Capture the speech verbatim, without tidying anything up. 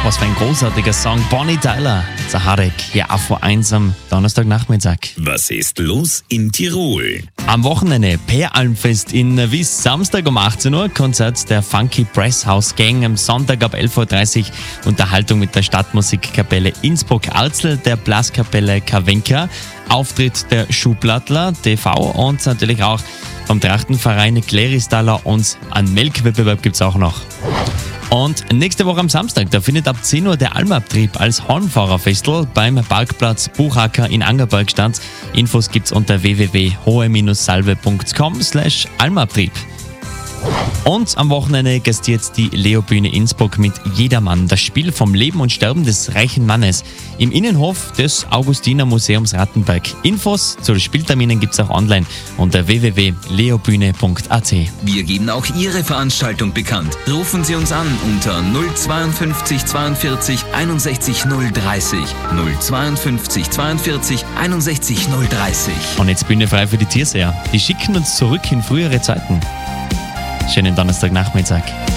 was für ein großartiger Song. Bonnie Tyler, Zaharek, hier auch vor eins am Donnerstagnachmittag. Was ist los in Tirol? Am Wochenende Peralmfest in Wies, Samstag um achtzehn Uhr, Konzert der Funky Press House Gang, am Sonntag ab elf Uhr dreißig Unterhaltung mit der Stadtmusikkapelle Innsbruck-Alzl, der Blaskapelle Kavenka, Auftritt der Schublattler T V und natürlich auch vom Trachtenverein Kleristaler und einen Melkwettbewerb gibt es auch noch. Und nächste Woche am Samstag, da findet ab zehn Uhr der Almabtrieb als Hornfahrerfestel beim Parkplatz Buchacker in Angerberg statt. Infos gibt's unter w w w punkt hohe salve punkt com slash almabtrieb. Und am Wochenende gastiert die Leo-Bühne Innsbruck mit Jedermann, das Spiel vom Leben und Sterben des reichen Mannes im Innenhof des Augustiner Museums Rattenberg. Infos zu den Spielterminen gibt's auch online unter w w w punkt leobühne punkt a t. Wir geben auch Ihre Veranstaltung bekannt. Rufen Sie uns an unter null zweiundfünfzig zweiundvierzig einundsechzig null dreißig. null zweiundfünfzig zweiundvierzig einundsechzig null dreißig. Und jetzt Bühne frei für die Tierseher. Die schicken uns zurück in frühere Zeiten. Schönen Donnerstagnachmittag.